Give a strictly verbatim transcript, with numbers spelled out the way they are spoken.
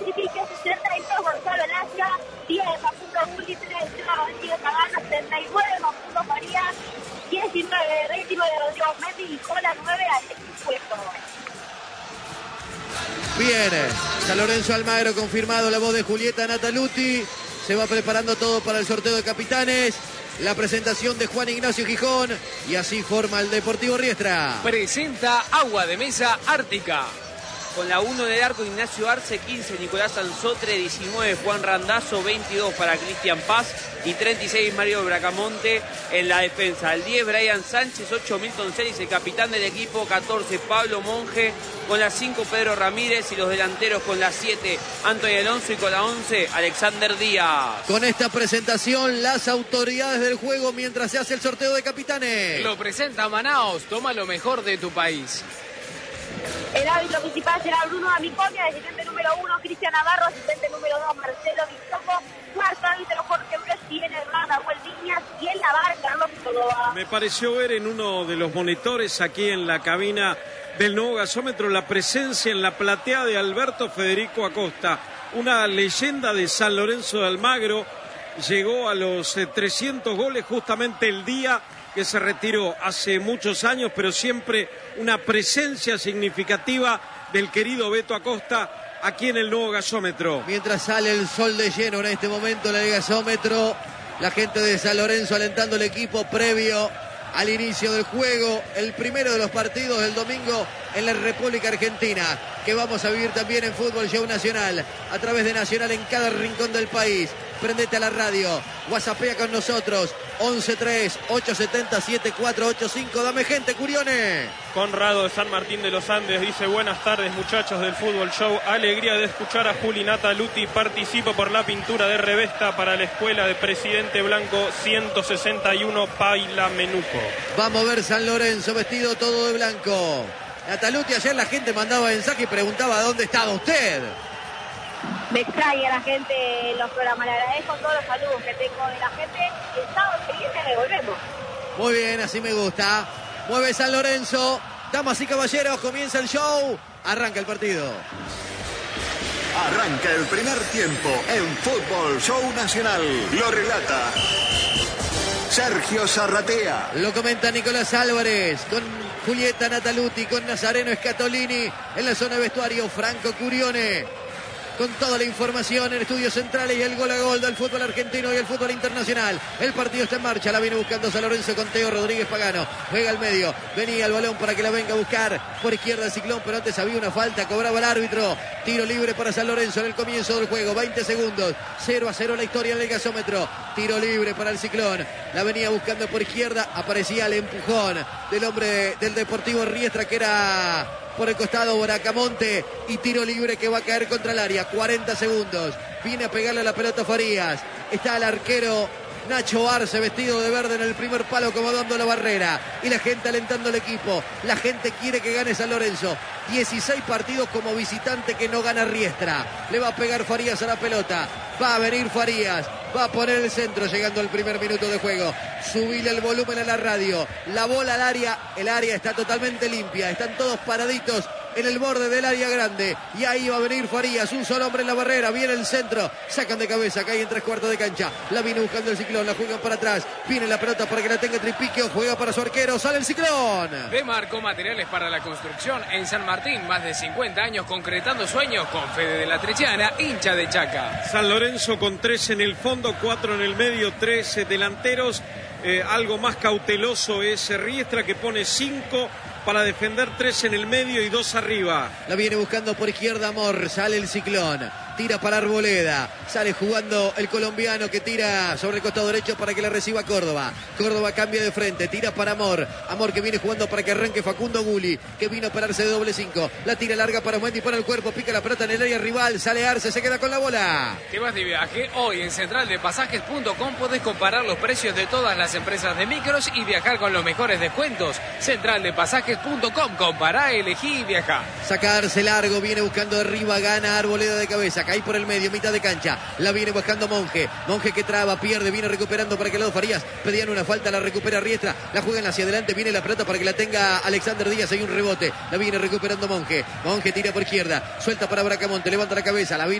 Chiquique, sesenta y dos, Gonzalo Lacia, diez, Facundo Gulli, tres, Rodrigo Pagano, setenta y nueve, Facundo Farías, diecinueve, veintinueve, Rodrigo Mendy, y con la nueve, Alexis Puesto. Bien, San Lorenzo Almagro confirmado, la voz de Julieta Nataluti. Se va preparando todo para el sorteo de capitanes. La presentación de Juan Ignacio Gijón. Y así forma el Deportivo Riestra. Presenta Agua de Mesa Ártica. Con la uno del arco, Ignacio Arce, quince, Nicolás Anzotre, diecinueve, Juan Randazzo, veintidós para Cristian Paz y treinta y seis, Mario Bracamonte en la defensa. El diez, Brian Sánchez, ocho, Milton Celis, el capitán del equipo, catorce, Pablo Monge, con la cinco, Pedro Ramírez, y los delanteros con la siete, Antonio Alonso, y con la once, Alexander Díaz. Con esta presentación, las autoridades del juego mientras se hace el sorteo de capitanes. Lo presenta Manaos, toma lo mejor de tu país. El árbitro principal será Bruno Amiconia, asistente número uno, Cristian Navarro, asistente número dos, Marcelo Vistoco, cuarto árbitro Jorge Bresci, en el bar Nahuel Viñas, y en la bar Carlos Córdoba. Me pareció ver en uno de los monitores aquí en la cabina del nuevo gasómetro la presencia en la platea de Alberto Federico Acosta, una leyenda de San Lorenzo de Almagro. Llegó a los eh, trescientos goles justamente el día que se retiró hace muchos años, pero siempre una presencia significativa del querido Beto Acosta aquí en el nuevo gasómetro. Mientras sale el sol de lleno en este momento en el gasómetro, la gente de San Lorenzo alentando al equipo previo al inicio del juego, el primero de los partidos del domingo en la República Argentina, que vamos a vivir también en Fútbol Show Nacional, a través de Nacional en cada rincón del país. Prendete a la radio, whatsappea con nosotros, once tres, ocho siete cero, siete cuatro ocho cinco. Dame gente, Curione. Conrado de San Martín de los Andes dice: buenas tardes, muchachos del Fútbol Show, alegría de escuchar a Juli Nataluti. Participo por la pintura de revesta para la escuela de Presidente Blanco ciento sesenta y uno, Paila Menuco. Vamos a ver San Lorenzo vestido todo de blanco. Nataluti, ayer la gente mandaba mensaje y preguntaba dónde estaba usted. Me extraña la gente en los programas, le agradezco todos los saludos que tengo de la gente, y el sábado siguiente le volvemos. Muy bien, así me gusta. Mueve San Lorenzo, damas y caballeros, comienza el show, arranca el partido. Arranca el primer tiempo en Fútbol Show Nacional. Lo relata Sergio Zarratea. Lo comenta Nicolás Álvarez, con Julieta Nataluti, con Nazareno Scatolini, en la zona de vestuario Franco Curione. Con toda la información en Estudios Centrales y el gol a gol del fútbol argentino y el fútbol internacional. El partido está en marcha, la viene buscando San Lorenzo con Teo Rodríguez Pagano. Juega al medio, venía el balón para que la venga a buscar por izquierda el Ciclón, pero antes había una falta, cobraba el árbitro. Tiro libre para San Lorenzo en el comienzo del juego, veinte segundos, cero a cero la historia en el gasómetro. Tiro libre para el Ciclón, la venía buscando por izquierda, aparecía el empujón del hombre del Deportivo Riestra, que era por el costado Bracamonte, y tiro libre que va a caer contra el área. Cuarenta segundos, viene a pegarle la pelota Farías, está el arquero Nacho Arce vestido de verde en el primer palo acomodando la barrera, y la gente alentando al equipo. La gente quiere que gane San Lorenzo. dieciséis partidos como visitante que no gana Riestra. Le va a pegar Farías a la pelota, va a venir Farías, va a poner el centro llegando al primer minuto de juego. Subile el volumen a la radio, la bola al área, el área está totalmente limpia, están todos paraditos en el borde del área grande, y ahí va a venir Farías, un solo hombre en la barrera, viene el centro, sacan de cabeza, cae en tres cuartos de cancha, la viene buscando el Ciclón, la juegan para atrás, viene la pelota para que la tenga Tripiquio, juega para su arquero, sale el Ciclón. Demarco Materiales para la Construcción en San Martín, más de cincuenta años concretando sueños con Fede de la Trichiana, hincha de Chaca. San Lorenzo con tres en el fondo, cuatro en el medio, tres delanteros. Eh, algo más cauteloso es Riestra, que pone cinco para defender, tres en el medio y dos arriba. La viene buscando por izquierda Amor, sale el Ciclón, tira para Arboleda, sale jugando el colombiano que tira sobre el costado derecho para que la reciba Córdoba. Córdoba cambia de frente, tira para Amor, Amor que viene jugando para que arranque Facundo Gulli, que vino a pararse de doble cinco, la tira larga para Mendy, para el cuerpo, pica la pelota en el área rival, sale Arce, se queda con la bola. ¿Qué vas de viaje? Hoy en central de pasajes punto com podés comparar los precios de todas las empresas de micros y viajar con los mejores descuentos. central de pasajes punto com, compará, elegí y viajá. Sacarse largo, viene buscando arriba, gana Arboleda de cabeza, cae por el medio, mitad de cancha, la viene buscando Monje, Monje que traba, pierde, viene recuperando para que el lado Farías, pedían una falta, la recupera Riestra, la juegan hacia adelante, viene la pelota para que la tenga Alexander Díaz, hay un rebote, la viene recuperando Monje, Monje tira por izquierda, suelta para Bracamonte, levanta la cabeza, la viene